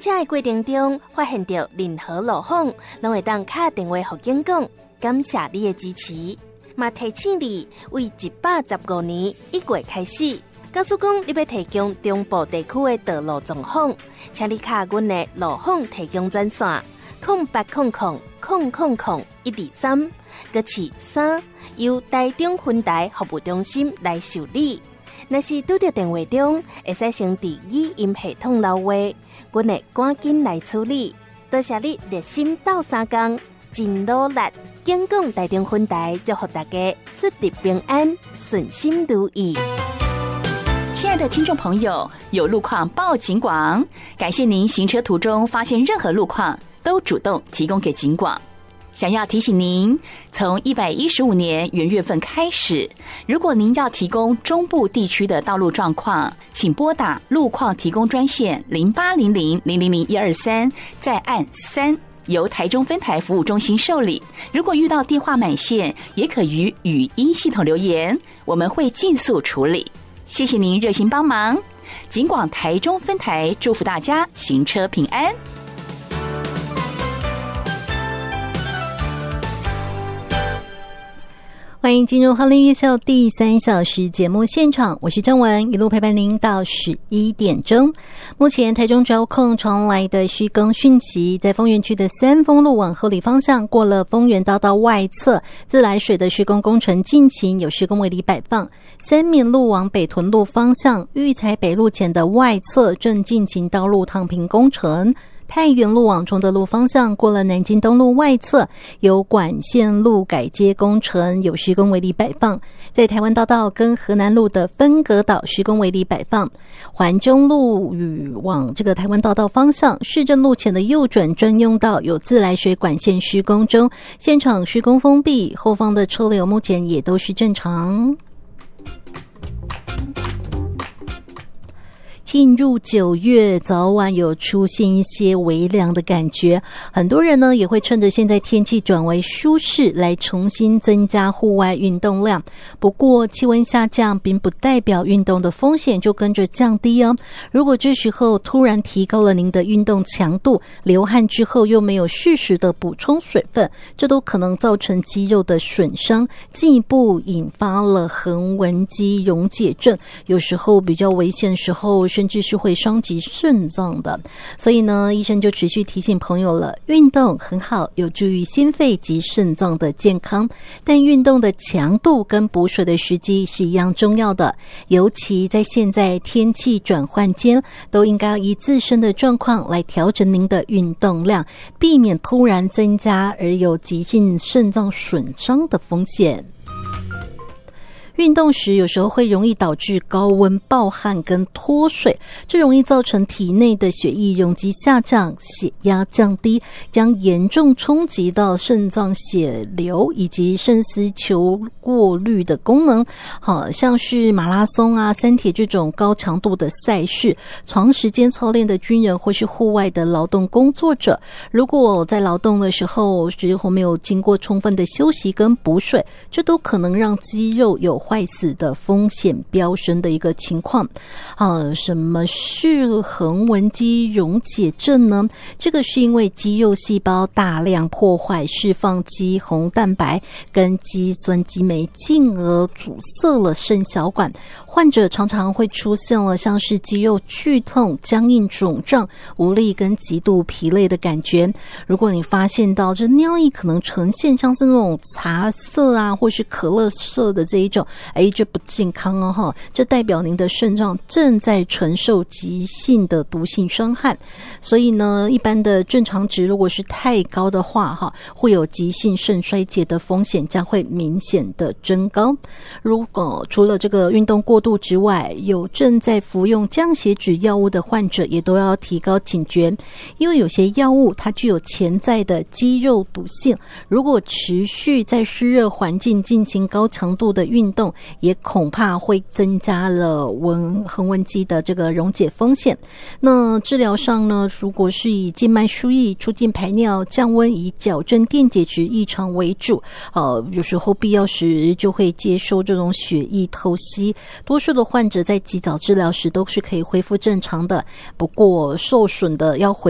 车的过程中发现到任何路况，拢会当打电话给警广，感谢你的支持。嘛提醒你，为115年1月开始，假使讲你要提供中部地区的道路状况，请你卡阮的路况提供专线0800000123，搁是3，由台中分台服务中心来受理。若是拄到电话中，会使先伫语音系统留话，阮会赶紧来处理。多谢你热心斗3工，真努力。警广台中分台祝福大家出入平安，顺心如意。 亲爱的听众朋友，有路况报警广，感谢您行车途中发现任何路况都主动提供给警广。想要提醒您，从115年元月份开始，如果您要提供中部地区的道路状况，请拨打路况提供专线0800000123，再按3，由台中分台服务中心受理。如果遇到电话满线，也可于语音系统留言，我们会尽速处理。谢谢您热心帮忙，警广台中分台祝福大家行车平安。 欢迎进入浩林夜秀第3小时节目现场，我是张文，一路陪伴您到11点钟。目前台中交控传来的施工讯息，在丰原区的三丰路往后里方向，过了丰原大道外侧自来水的施工工程进行，有施工围篱摆放。三民路往北屯路方向，育才北路前的外侧正进行道路躺平工程。太原路往崇德路方向，过了南京东路外侧有管线路改接工程，有施工围篱摆放。在台湾大道跟河南路的分隔岛施工围篱摆放。环中路与往这个台湾大道方向，市政路前的右转专用道有自来水管线施工中，现场施工封闭，后方的车流目前也都是正常。进入9月，早晚有出现一些微凉的感觉，很多人呢也会趁着现在天气转为舒适来重新增加户外运动量。不过气温下降并不代表运动的风险就跟着降低哦。如果这时候突然提高了您的运动强度，流汗之后又没有适时的补充水分，这都可能造成肌肉的损伤，进一步引发了横纹肌溶解症，有时候比较危险的时候甚至是会伤及肾脏的。所以呢，医生就持续提醒朋友了，运动很好，有助于心肺及肾脏的健康，但运动的强度跟补水的时机是一样重要的，尤其在现在天气转换间，都应该以自身的状况来调整您的运动量，避免突然增加而有急性肾脏损伤的风险。运动时有时候会容易导致高温暴汗跟脱水，这容易造成体内的血液容积下降，血压降低，将严重冲击到肾脏血流以及肾丝球过滤的功能。像是马拉松啊、三铁这种高强度的赛事，长时间操练的军人或是户外的劳动工作者，如果在劳动的时候没有经过充分的休息跟补水，这都可能让肌肉有坏死的风险飙升的一个情况。什么是横纹肌溶解症呢？这个是因为肌肉细胞大量破坏释放肌红蛋白跟肌酸激酶，进而阻塞了肾小管，患者常常会出现了像是肌肉剧痛、僵硬肿胀、无力跟极度疲累的感觉。如果你发现到这尿液可能呈现像是那种茶色啊或是可乐色的这一种，这不健康哦，这代表您的肾脏正在承受急性的毒性伤害。所以呢，一般的正常值如果是太高的话，会有急性肾衰竭的风险将会明显的增高。如果除了这个运动过度之外，有正在服用降血脂药物的患者也都要提高警觉，因为有些药物它具有潜在的肌肉毒性，如果持续在湿热环境进行高强度的运动，也恐怕会增加了横纹肌的这个溶解风险。那治疗上呢，如果是以静脉输液、促进排尿、降温，以矫正电解质异常为主，有时候必要时就会接收这种血液透析。多数的患者在及早治疗时都是可以恢复正常的，不过受损的要恢